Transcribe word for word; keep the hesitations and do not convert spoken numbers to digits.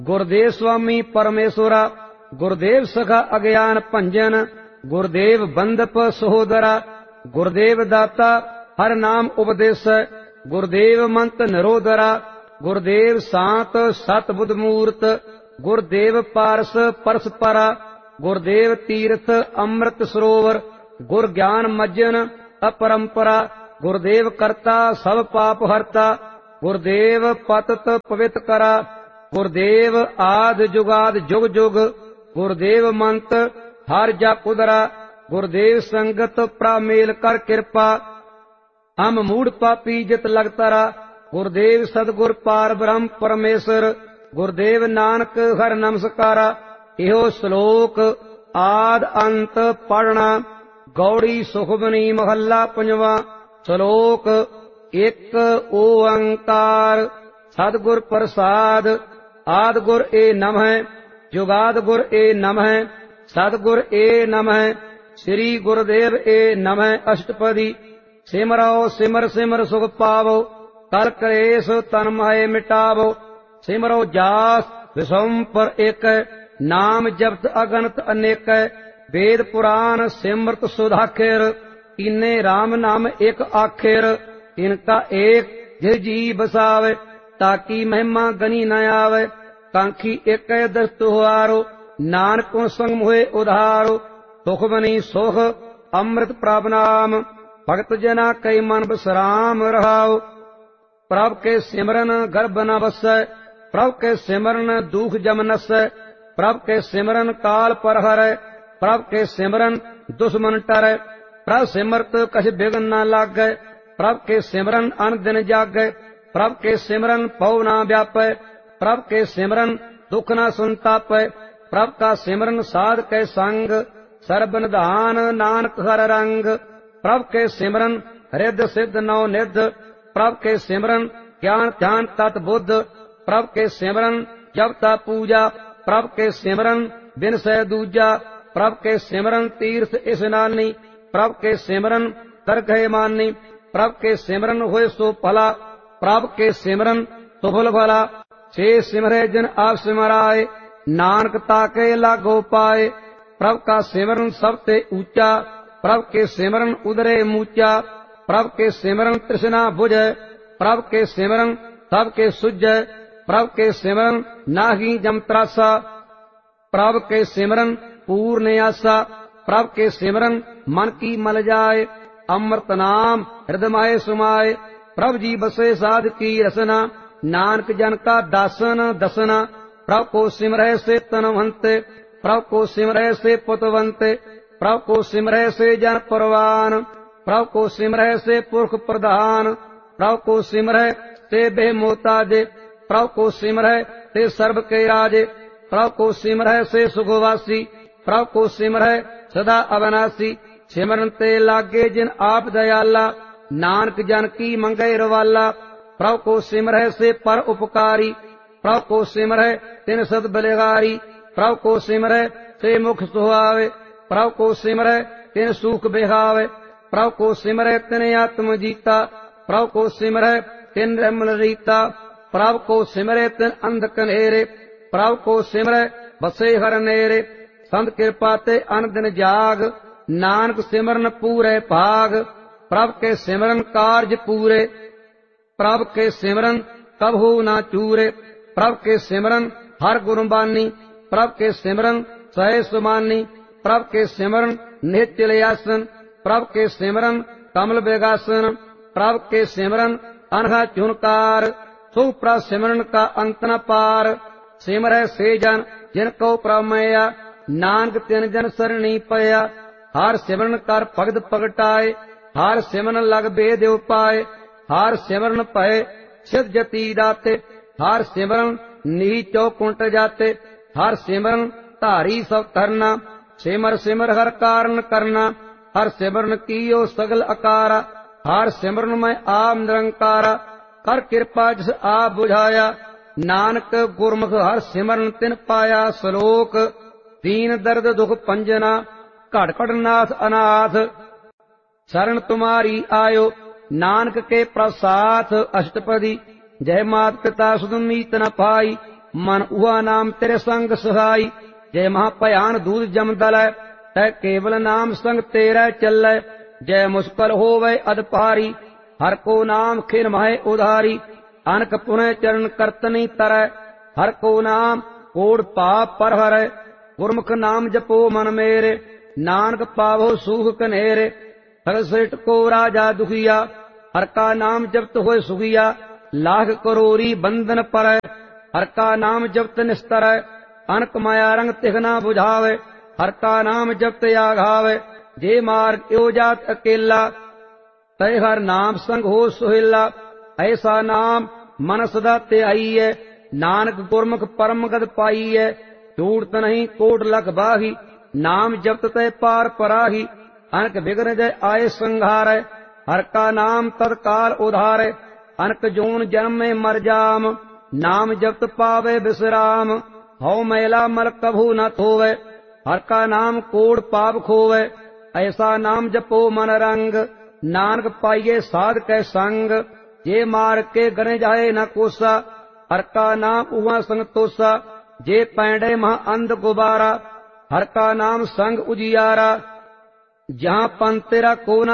गुरदेव स्वामी परमेश्वरा, गुरदेव सखा अज्ञान भंजन, गुरदेव बंदप सहोदरा, गुरदेव दाता हर नाम उपदेश, गुरदेव मंत निरोधरा, गुरदेव शांत सत बुध मूर्त, गुरदेव पारस परसपरा, गुरदेव तीर्थ अमृत सरोवर, गुर ज्ञान मज्जन अपरंपरा, गुरदेव करता सब पाप हरता, गुरदेव पतत पवित करा, गुरदेव आद जुगाद जुग जुग, गुरदेव मंत हर जा कुदरा, गुरदेव संगत प्रामेल कर कृपा, हम मूढ़ पापी जित लगतरा, गुरदेव सदगुर पार ब्रह्म परमेश्वर, गुरदेव नानक हर नमस्कारा। इहो श्लोक आद अंत पढ़ना। गौड़ी सुखमनी महला पंजवा। श्लोक एक ओंकार सदगुर प्रसाद। आद गुर ए नमः, जुगाद गुर ए नमः, सदगुर ए नमः, श्री गुरुदेव ए नमः। अष्टपदी। सिमरो सिमर सिमर सुख पावो, कर कलेश तन माहे मिटावो। सिमरो जास विषम पर एक, नाम जपत अगणत अनेक। वेद पुराण सिमरत सुधाखेर, इन्ने राम नाम एक आखेर। इनका एक जिस जी बसावे, ताकि महिमा गनी न आवे। कांखी एक दस्त हुआरो, नानकों संग हुए उधारो। सुख बनी सुख अमृत प्रभ नाम, भगत जना कई मन बसराम रहाओ। प्रभ के सिमरन गर्भ न बसै, प्रभ के सिमरन दुख जम नसै। प्रभ के सिमरन काल पर हरै, प्रभ के सिमरन दुश्मन टरै। प्रभ सिमरत कछ बिघन न लागै, प्रभ के सिमरन अन दिन जागै। प्रभ के सिमरन पौ न व्यापै, प्रभ के सिमरन दुख न संतापै। प्रभ का सिमरन साध के संग, सर्ब निधान नानक हर रंग। प्रभ के सिमरन हृद सिद्ध नौ निध, प्रभ के सिमरन ज्ञान ध्यान तत् बुद्ध। प्रभ के सिमरन जपता पूजा, प्रभ के सिमरन बिन सै दूजा। प्रभ के सिमरन तीर्थ स्नानी, प्रभ के सिमरन दरगह मानी। प्रभ के सिमरन होए सो भला, प्रभ के सिमरन सुफल भला। छे सिमरे जिन आप सिमराए, नानक ताके लागो पाए। प्रभ का सिमरन सबते ऊंचा, प्रभ के सिमरन उदरे मूचा। प्रभ के सिमरन तृष्णा बुझै, प्रभ के सिमरन सबके सुझै। प्रभ के सिमरन नाही जम त्रासा, प्रभ के सिमरन पूर्ण आसा। प्रभ के सिमरन मन की मल जाए, अमृत नाम हृदय सुमाए। प्रभ जी बसे साध की रसना, नानक जन का दासन दसना। प्रभ को सिमरह से तनवंते, प्रभ को सिमरह से पुतवंते। प्रभ को सिमरह से जन परवान, प्रभ को सिमरह से पुरख प्रधान। प्रभ को सिमरह से बेमोताजे, प्रभ को सिमरह से सर्व के राजे। प्रभ को सिमरह से सुखवासी, प्रभ को सिमरह सदा अविनाशी। सिमरन ते लागे जिन आप दयाला, नानक जन की मंगै रवाला। प्रभ को सिमरह से पर उपकारी, प्रभ को सिमरह तिन सद बलिहारी। प्रभ को सिमरह से मुख सुहावे, प्रभ को सिमरह तिन सुख बिहावे। प्रभ को सिमरह तिन आत्म जीता, प्रभ को सिमरह तिन रमल रीता। प्रभ को सिमरह तिन अंध कनेरे, प्रभ को सिमरह बसे हर नेरे। संत कृपा ते अन दिन जाग, नानक सिमरन पूरे भाग। प्रभ के सिमरन कार्य पूरे, प्रभ के सिमरन कबहू ना चूरे। प्रभ के सिमरन हर गुरबानी, प्रभ के सिमरन सहे सुमानी। प्रभ के सिमरन निश्चल आसन, प्रभ के सिमरन कमल बेगासन। प्रभ के सिमरन अनहा चुनकार, सो प्रभ सिमरन का अंत न पार। सिमरह से जन जिनको प्रभ मैया, नानक तिन जन सरणी पया। हर सिमरन कर भगत पगटाए, हर सिमरन लग बेद उपाय। हर सिमरन पए सिद्ध जति दाते, हर सिमरन नीचो कुंट जाते। हर सिमरन धारी सब तरना, सिमर सिमर हर कारण करना। हर सिमरन कीयो सगल अकारा, हर सिमरन में आप निरंकारा। कर कृपा जिस आप बुझाया, नानक गुरमुख हर सिमरन तिन पाया। श्लोक दीन दर्द दुख पंजना, घट घट नाथ अनाथ। शरण तुम्हारी आयो, नानक के प्रसाथ। अष्टपदी। जय मात पिता सुध मीत न पाई, मन उहा नाम तेरे संग सहाई। जय महाभयान दूध जमदल तै केवल नाम संग तेरा चलै। जय मुश्किल होवे अदपारी हर को नाम खिन महे उधारी। अनक पुनः चरण करत नहीं तरੈ हर को नाम कोड़ पाप पर हरै। गुरमुख नाम जपो मन मेरे नानक पावो सुख कनेरे। सगल सृष्ट को राजा दुखिया हर का नाम जपत होए सुखिया। लाख करोरी बंधन परੈ हर का नाम जपत निस्तरै। अनक माया रंग तिगना बुझावे हर का नाम जपत आघावे। जे मार्ग यो जात अकेला तय हर नाम संग हो सुहेला। ऐसा नाम मन सदा ते आईए नानक गुरमुख परम गद पाईए। छूटत नहीं कोट लख बाही नाम जपत तय पार पराही। अनक बिघ्न जय आए संघारै हर का नाम तत्काल उधारै। अनक जोन जन्म में मर जाम नाम जपत पावे विश्राम। हौ मैला मल कभू न थोवे हर का नाम कोड़ पाप खोवे। ऐसा नाम जपो मन रंग नानक पाइये साध कै संग। जे मार के गणे जाए न कोसा हर का नाम उहा संग तोसा। जे पैंडे महा अंध गुबारा हर का नाम संग उजियारा। जहाँ पन तेरा को न